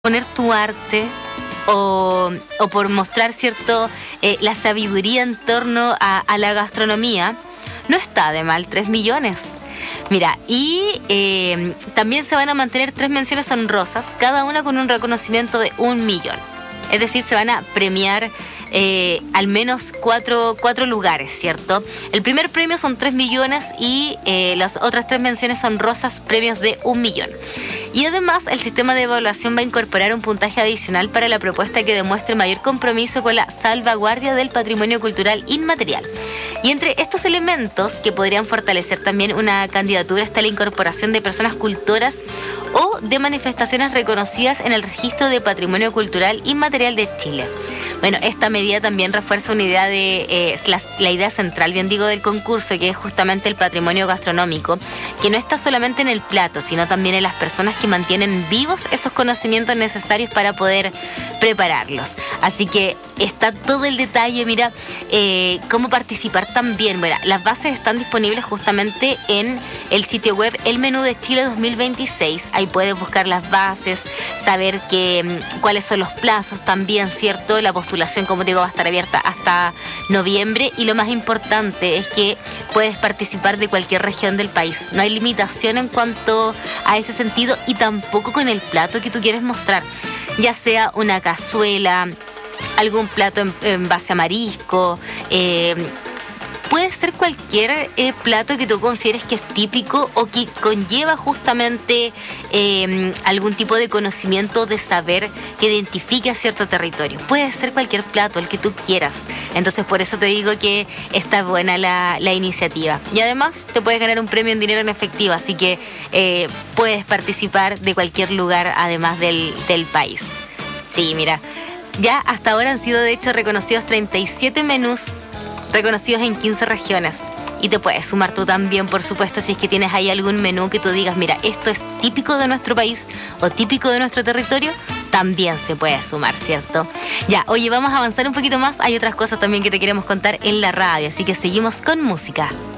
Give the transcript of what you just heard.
poner tu arte o por mostrar, ¿cierto?, la sabiduría en torno a la gastronomía, no está de mal 3 millones. Mira, y también se van a mantener 3 menciones honrosas, cada una con un reconocimiento de 1 millón. Es decir, se van a premiar al menos cuatro lugares, ¿cierto? El primer premio son 3 millones y las otras 3 menciones honrosas, premios de 1 millón. Y además, el sistema de evaluación va a incorporar un puntaje adicional para la propuesta que demuestre mayor compromiso con la salvaguardia del patrimonio cultural inmaterial. Y entre estos elementos que podrían fortalecer también una candidatura está la incorporación de personas cultoras o de manifestaciones reconocidas en el registro de patrimonio cultural inmaterial de Chile. Bueno, esta medida también refuerza una idea de la idea central, bien digo, del concurso, que es justamente el patrimonio gastronómico, que no está solamente en el plato, sino también en las personas que mantienen vivos esos conocimientos necesarios para poder prepararlos. Así que está todo el detalle, mira, cómo participar también. Bueno, las bases están disponibles justamente en el sitio web El Menú de Chile 2026. Ahí puedes buscar las bases, saber cuáles son los plazos también, ¿cierto? La postulación, como digo, va a estar abierta hasta noviembre y lo más importante es que puedes participar de cualquier región del país. No hay limitación en cuanto a ese sentido y tampoco con el plato que tú quieres mostrar, ya sea una cazuela, algún plato en base a marisco, puede ser cualquier plato que tú consideres que es típico o que conlleva justamente algún tipo de conocimiento, de saber que identifique a cierto territorio. Puede ser cualquier plato, el que tú quieras. Entonces, por eso te digo que está buena la iniciativa. Y además, te puedes ganar un premio en dinero en efectivo, así que puedes participar de cualquier lugar, además del país. Sí, mira, ya hasta ahora han sido de hecho reconocidos 37 menús reconocidos en 15 regiones. Y te puedes sumar tú también, por supuesto, si es que tienes ahí algún menú que tú digas, mira, esto es típico de nuestro país o típico de nuestro territorio, también se puede sumar, ¿cierto? Ya, oye, vamos a avanzar un poquito más. Hay otras cosas también que te queremos contar en la radio, así que seguimos con música.